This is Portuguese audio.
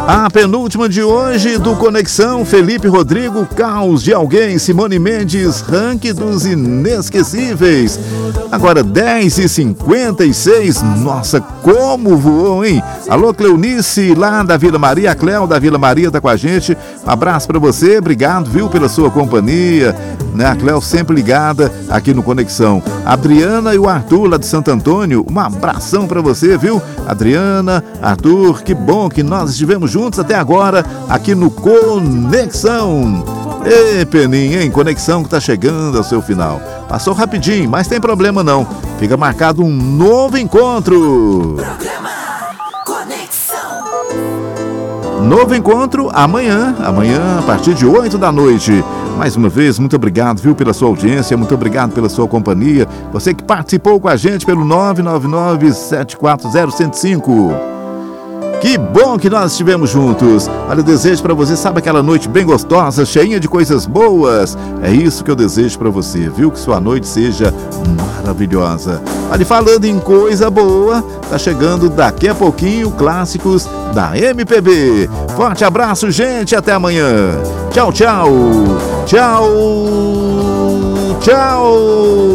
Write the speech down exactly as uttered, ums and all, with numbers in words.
A penúltima de hoje do Conexão, Felipe Rodrigo, Caos de Alguém, Simone Mendes, Ranking dos Inesquecíveis. Agora dez e cinquenta e seis, nossa, como voou, hein? Alô, Cleonice, lá da Vila Maria, a Cléo da Vila Maria tá com a gente. Um abraço pra você, obrigado, viu, pela sua companhia, né? A Cléo sempre ligada aqui no Conexão. A Adriana e o Arthur lá de Santo Antônio, um abração pra você, viu? Adriana, Arthur, que bom que nós estivemos juntos até agora aqui no Conexão. Ê, Peninha, hein? Conexão que tá chegando ao seu final. Passou rapidinho, mas tem problema não. Fica marcado um novo encontro. Programa Conexão. Novo encontro amanhã, amanhã a partir de oito da noite. Mais uma vez, muito obrigado, viu, pela sua audiência, muito obrigado pela sua companhia. Você que participou com a gente pelo nove nove nove, sete quatro zero, um zero cinco. Que bom que nós estivemos juntos. Olha, eu desejo para você, sabe, aquela noite bem gostosa, cheinha de coisas boas. É isso que eu desejo para você, viu? Que sua noite seja maravilhosa. Olha, falando em coisa boa, tá chegando daqui a pouquinho clássicos da M P B. Forte abraço, gente, até amanhã. Tchau, tchau. Tchau. Tchau.